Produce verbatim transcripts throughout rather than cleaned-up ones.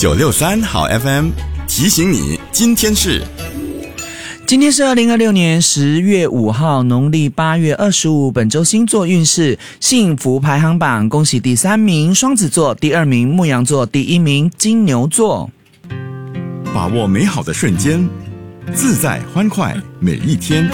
九六三好 F M 提醒你，今天是今天是二零二六年十月五号，农历八月二十五。本周星座运势幸福排行榜，恭喜第三名双子座，第二名牧羊座，第一名金牛座。 把握美好的瞬间，自在欢快每一天。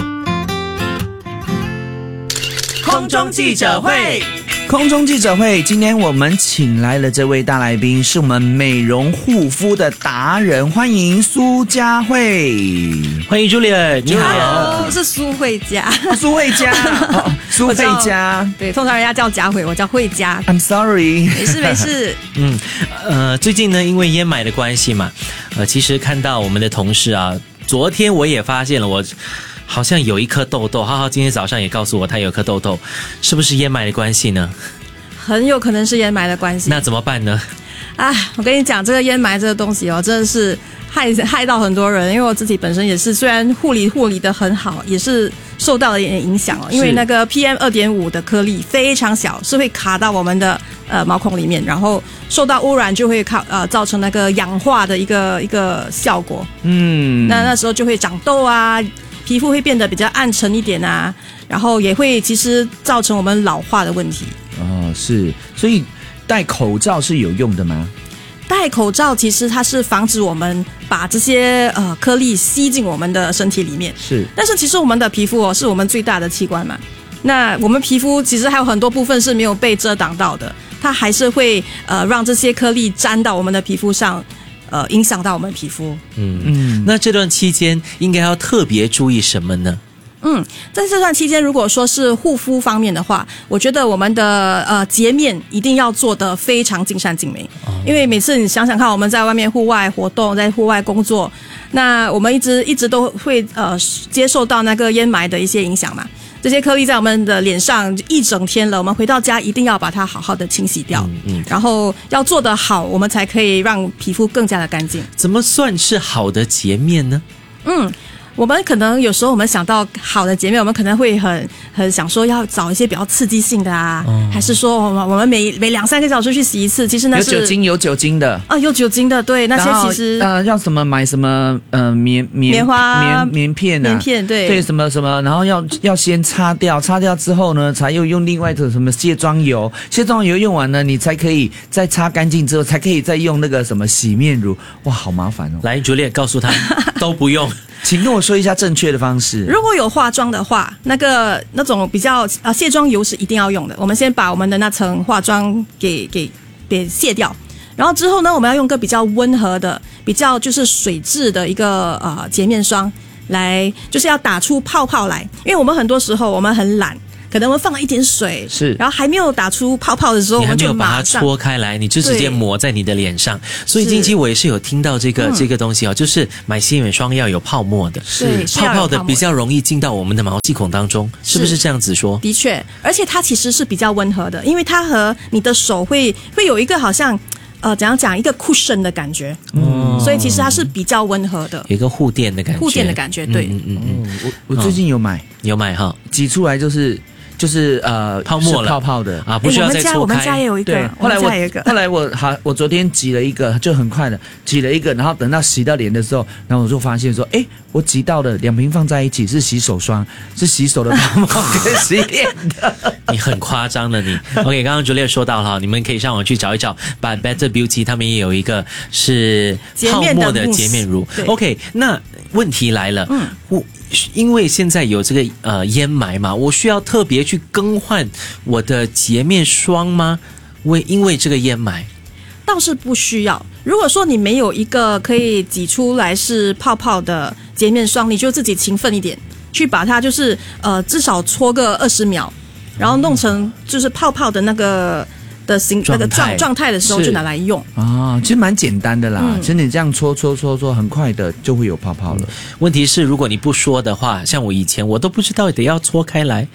空中记者会，空中记者会，今天我们请来了这位大来宾，是我们美容护肤的达人，欢迎苏佳慧。 欢迎 Julia， 你好。 我是苏慧佳， 苏慧佳，哦、苏慧佳， 对，通常人家叫佳慧，我叫慧佳。 I'm sorry， 没事没事。 嗯，呃，最近呢，因为烟霾的关系嘛，呃，其实看到我们的同事啊，昨天我也发现了我。好像有一颗痘痘，浩浩今天早上也告诉我他有一颗痘痘，是不是烟霾的关系呢？ 很有可能是烟霾的关系。 那怎么办呢？ 啊，我跟你讲，这个烟霾这个东西哦，真的是害害到很多人。因为我自己本身也是，虽然护理护理的很好，也是受到了一点影响哦。因为那个 P M 二点五 的颗粒非常小，是会卡到我们的呃毛孔里面，然后受到污染就会靠呃造成那个氧化的一个一个效果。嗯，那那时候就会长痘啊。皮肤会变得比较暗沉一点啊，然后也会其实造成我们老化的问题。 哦，是，所以戴口罩是有用的吗？ 戴口罩其实它是防止我们把这些呃颗粒吸进我们的身体里面。 是， 但是其实我们的皮肤哦是我们最大的器官嘛，那我们皮肤其实还有很多部分是没有被遮挡到的，它还是会呃让这些颗粒沾到我们的皮肤上。呃，影响到我们皮肤。 嗯嗯，那这段期间应该要特别注意什么呢？ 嗯，在这段期间，如果说是护肤方面的话，我觉得我们的呃洁面一定要做得非常尽善尽美。哦、因为每次你想想看，我们在外面户外活动，在户外工作，那我们一直一直都会呃接受到那个烟霾的一些影响嘛。这些颗粒在我们的脸上一整天了，我们回到家一定要把它好好的清洗掉，嗯嗯、然后要做得好，我们才可以让皮肤更加的干净。 怎么算是好的洁面呢？ 嗯。我们可能有时候我们想到好的洁面，我们可能会很很想说要找一些比较刺激性的啊，哦、还是说我们我们每每两三个小时去洗一次，其实那是有酒精有酒精的啊，有酒精的，对，那些其实呃要什么买什么呃棉棉棉花棉棉片啊， 棉片对对什么什么，然后要要先擦掉，擦掉之后呢，才又用另外的什么卸妆油，卸妆油用完了，你才可以再擦干净之后，才可以再用那个什么洗面乳，哇，好麻烦哦！ 来 ，Julia 告诉他都不用。 请跟我说一下正确的方式。 如果有化妆的话，那个那种比较呃卸妆油是一定要用的。我们先把我们的那层化妆给给给卸掉，然后之后呢，我们要用个比较温和的、比较就是水质的一个呃洁面霜来，就是要打出泡泡来。因为我们很多时候我们很懒。可能我们放了一点水， 是， 然后还没有打出泡泡的时候， 你还没有我们就马上把它搓开来，你就直接抹在你的脸上。所以近期我也是有听到这个、嗯、这个东西哦，就是买洗脸霜要有泡沫的， 是泡泡的比较容易进到我们的毛细孔当中，是不是这样子说？ 的确，而且它其实是比较温和的，因为它和你的手会会有一个好像。呃，怎样讲一个 cushion 的感觉，嗯，所以其实它是比较温和的， 有一个护垫的感觉， 护垫的感觉，对， 嗯嗯嗯， 我我最近有买， 有买哈， 挤出来就是就是呃泡沫了， 泡泡的啊，不需要再搓开。 我们家也有一个， 对，后来我后来我好，我昨天挤了一个，就很快的挤了一个，然后等到洗到脸的时候，然后我就发现说，哎，我挤到的两瓶放在一起是洗手霜，是洗手的泡沫跟洗脸的。 你很夸张的你。OK， 刚刚 Julia 说到了，你们可以上网去找一找，把 Better Beauty 他们也有一个是泡沫的洁面乳。OK， 那问题来了，嗯，我因为现在有这个呃烟霾嘛，我需要特别去更换我的洁面霜吗？为因为这个烟霾。 倒是不需要。如果说你没有一个可以挤出来是泡泡的洁面霜，你就自己勤奋一点，去把它就是呃至少搓个二十秒，然后弄成就是泡泡的那个的形那个状状态的时候就拿来用啊，其实蛮简单的啦。嗯、其实你这样搓搓搓搓，很快的就会有泡泡了。 问题是，如果你不说的话，像我以前我都不知道得要搓开来。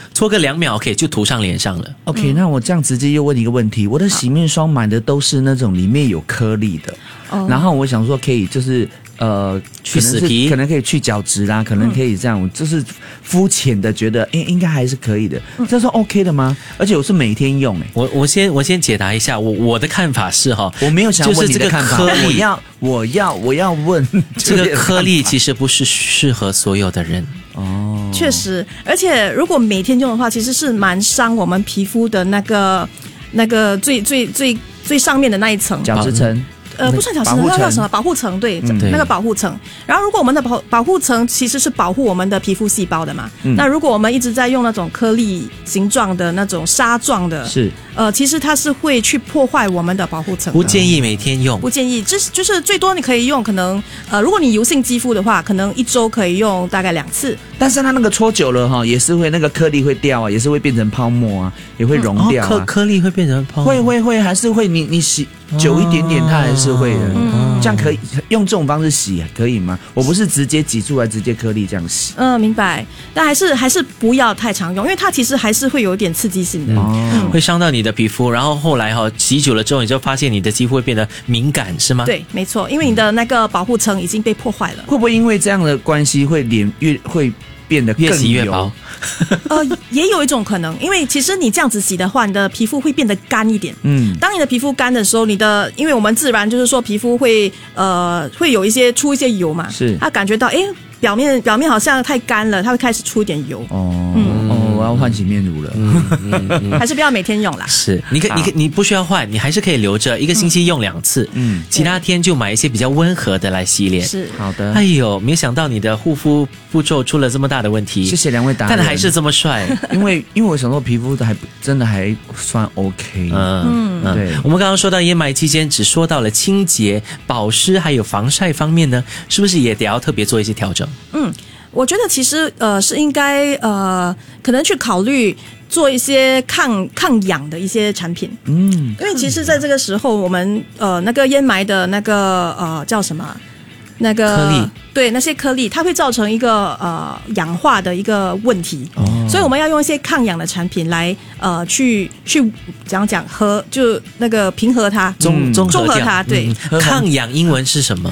搓个两秒 OK 就涂上脸上了。 OK、嗯、那我这样直接又问一个问题，我的洗面霜买的都是那种里面有颗粒的、哦、然后我想说可以就是呃去死皮， 可能可以去角质啦，可能可以这样、嗯、就是肤浅的觉得诶应该还是可以的、嗯、这是 OK 的吗？而且我是每天用诶。 我我先我先解答一下，我我的看法是哈， 我没有想问你的看法， 就是这个颗粒， 我要我要我要问这个颗粒其实不是适合所有的人哦， 确实，而且如果每天用的话，其实是蛮伤我们皮肤的那个那个最最最最上面的那一层角质层。 呃，不算角质层，那叫什么？保护层，对，嗯、那个保护层。然后，如果我们的保保护层其实是保护我们的皮肤细胞的嘛，嗯、那如果我们一直在用那种颗粒形状的那种纱状的， 是， 呃，其实它是会去破坏我们的保护层。 不建议每天用， 不建议，这是就是最多你可以用，可能呃，如果你油性肌肤的话，可能一周可以用大概两次。 但是它那个搓久了哈，也是会那个颗粒会掉啊，也是会变成泡沫啊，也会溶掉啊。 嗯哦、颗颗粒会变成泡沫， 会会会，还是会你你洗久一点点，它还是会的。嗯这样可以用这种方式洗可以吗？我不是直接挤出来直接颗粒这样洗。 嗯，明白。但还是还是不要太常用，因为它其实还是会有一点刺激性的， 嗯嗯、会伤到你的皮肤。然后后来哈、哦、洗久了之后，你就发现你的肌肤会变得敏感，是吗？ 对，没错，因为你的那个保护层已经被破坏了。 会不会因为这样的关系，会脸越会变得更油？ 越洗越薄？ 呃，也有一种可能，因为其实你这样子洗的话，你的皮肤会变得干一点。嗯，当你的皮肤干的时候，你的因为我们自然就是说皮肤会呃会有一些出一些油嘛， 是它感觉到哎表面表面好像太干了，它会开始出一点油。 哦，嗯、哦，我要换洗面乳了， 嗯嗯嗯、 还是不要每天用啦。 是，你可你可你不需要换，你还是可以留着，一个星期用两次，嗯，其他天就买一些比较温和的来洗脸。 是， 好的。 哎呦，没想到你的护肤步骤出了这么大的问题。 谢谢两位达人， 但还是这么帅。 因为因为我想说皮肤还真的还算 OK。 嗯嗯，对。我们刚刚说到烟霾期间，只说到了清洁、保湿还有防晒方面呢，是不是也得要特别做一些调整？ 嗯。我觉得其实呃是应该呃可能去考虑做一些抗抗氧的一些产品，嗯，因为其实在这个时候我们呃那个烟霾的那个呃叫什么那个颗粒， 对，那些颗粒它会造成一个呃氧化的一个问题，哦，所以我们要用一些抗氧的产品来呃去去讲讲和就那个平和它， 中中中和它，对， 嗯、抗氧英文是什么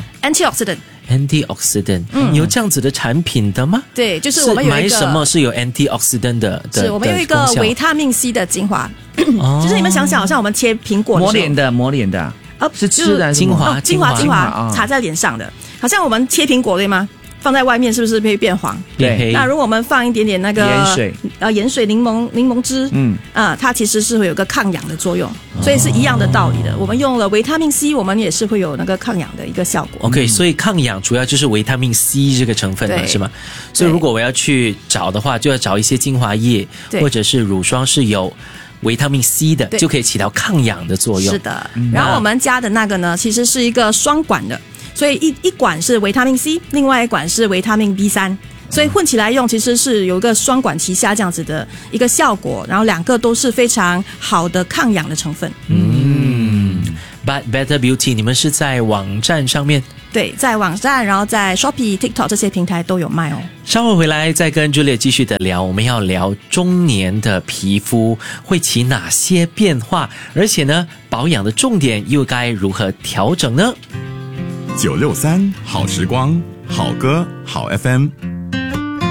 ？antioxidant。antioxidant， 嗯，有这样子的产品的吗？ 对，就是我们有一个买什么是有 antioxidant 的？ 是我们有一个维他命 C 的精华，哦、就是你们想想，好像我们切苹果抹脸的，抹脸的， 呃， 是吃的精华， 精华，精华擦在脸上的，好像我们切苹果对吗？放在外面是不是会变黄？ 对。 那如果我们放一点点那个盐水， 呃，盐水、柠檬、柠檬汁，嗯，啊、呃，它其实是会有个抗氧的作用，所以是一样的道理的。我们用了维他命 C， 我们也是会有那个抗氧的一个效果。 OK， 所以抗氧主要就是维他命 C 这个成分嘛，是吗？所以如果我要去找的话，就要找一些精华液或者是乳霜是有维他命 C 的，就可以起到抗氧的作用。 是的。然后我们加的那个呢，其实是一个双管的。所以一一管是维他命 C， 另外一管是维他命 B 三， 所以混起来用其实是有一个双管齐下这样子的一个效果，然后两个都是非常好的抗氧的成分。 嗯 ，But Better Beauty 你们是在网站上面？ 对，在网站，然后在 Shopee、TikTok 这些平台都有卖哦。 稍后回来再跟 Julia 继续的聊，我们要聊中年的皮肤会起哪些变化，而且呢，保养的重点又该如何调整呢？ 九六三好时光，好歌好 F M。